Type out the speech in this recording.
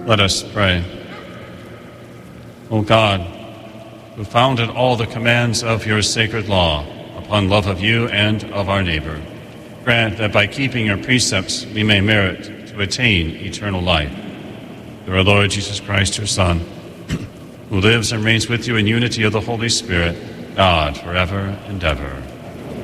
Let us pray. O God, who founded all the commands of your sacred law upon love of you and of our neighbor, grant that by keeping your precepts we may merit to attain eternal life. Through our Lord Jesus Christ, your Son, who lives and reigns with you in unity of the Holy Spirit, God, forever and ever.